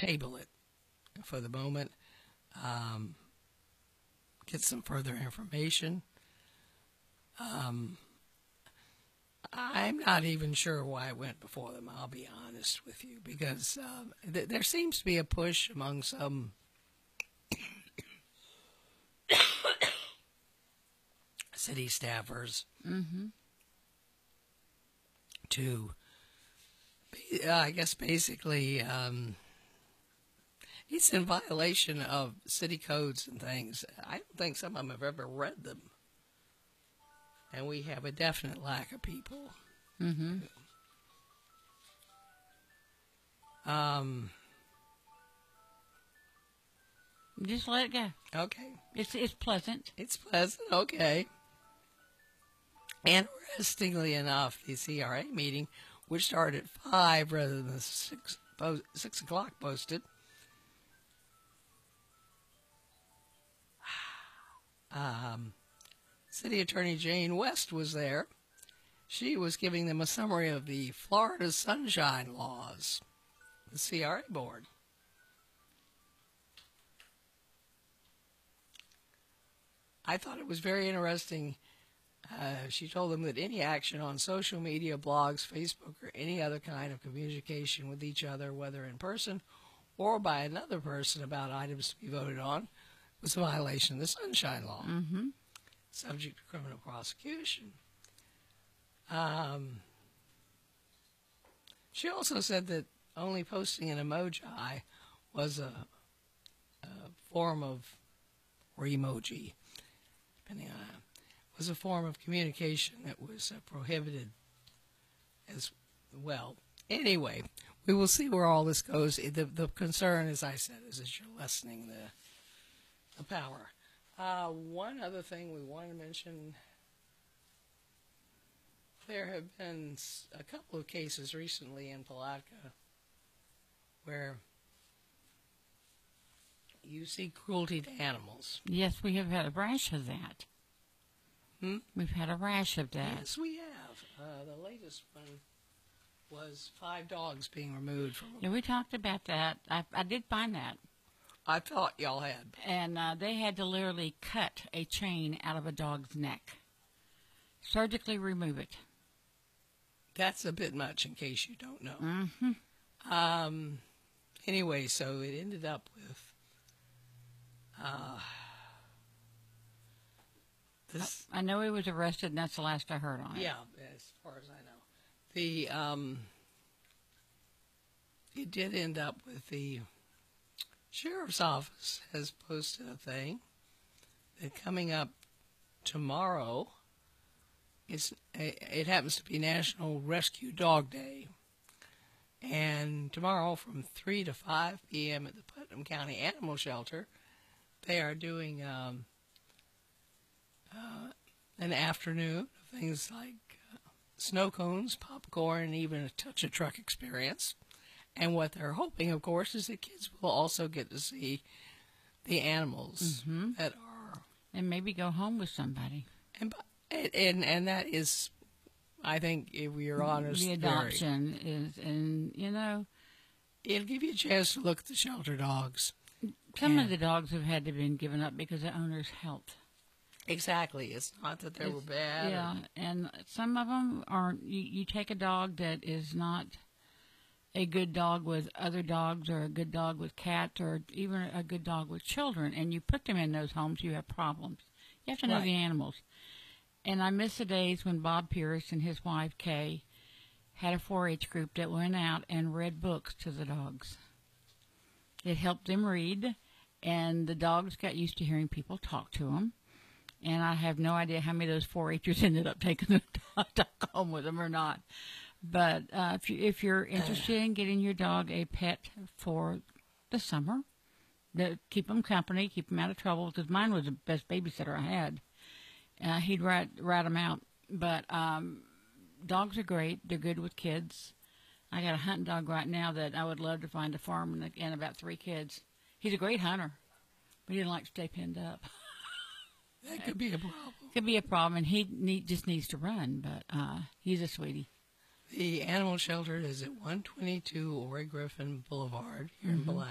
table it for the moment, get some further information. I'm not even sure why it went before them, I'll be honest with you, because there seems to be a push among some city staffers to, I guess, basically, it's in violation of city codes and things. I don't think some of them have ever read them. And we have a definite lack of people. Just let it go. Okay. It's pleasant. It's pleasant, okay. Interestingly enough, the CRA meeting, which started at 5 rather than 6 o'clock posted, City Attorney Jane West was there. She was giving them a summary of the Florida Sunshine Laws, the CRA board. I thought it was very interesting. She told them that any action on social media, blogs, Facebook, or any other kind of communication with each other, whether in person or by another person about items to be voted on, was a violation of the Sunshine Law, subject to criminal prosecution. She also said that only posting an emoji was a form of, or emoji, depending on how, was a form of communication that was prohibited as well. Anyway, we will see where all this goes. The concern, as I said, is that you're lessening the power. One other thing we want to mention, there have been a couple of cases recently in Palatka where you see cruelty to animals. Yes, we have had a rash of that. We've had a rash of that. Yes, we have. The latest one was 5 dogs being removed from. Yeah, we talked about that. I did find that. I thought y'all had. And they had to literally cut a chain out of a dog's neck. Surgically remove it. That's a bit much in case you don't know. Anyway, so it ended up with this. I know he was arrested, and that's the last I heard on it. Yeah, as far as I know. It did end up with the Sheriff's Office has posted a thing that coming up tomorrow, it happens to be National Rescue Dog Day. And tomorrow from 3 to 5 p.m. at the Putnam County Animal Shelter, they are doing an afternoon of things like snow cones, popcorn, and even a touch of truck experience. And what they're hoping, of course, is that kids will also get to see the animals that are... And maybe go home with somebody. And that is, I think, if we are honest... The adoption is, and, you know... It'll give you a chance to look at the shelter dogs. Some of the dogs have had to have been given up because of the owner's health. Exactly. It's not that they were bad. Yeah, and some of them aren't... You take a dog that is not a good dog with other dogs, or a good dog with cats, or even a good dog with children, and you put them in those homes, you have problems. You have to know the animals. And I miss the days when Bob Pierce and his wife, Kay, had a 4-H group that went out and read books to the dogs. It helped them read, and the dogs got used to hearing people talk to them. And I have no idea how many of those 4-Hers ended up taking the dog home with them or not. But if you're interested in getting your dog a pet for the summer, keep them company, keep them out of trouble, because mine was the best babysitter I had. He'd rat them out. But dogs are great. They're good with kids. I got a hunting dog right now that I would love to find a farm and about 3 kids. He's a great hunter, but he didn't like to stay pinned up. That could be a problem. Could be a problem, and he just needs to run, but he's a sweetie. The animal shelter is at 122 Ori Griffin Boulevard here in Palatka.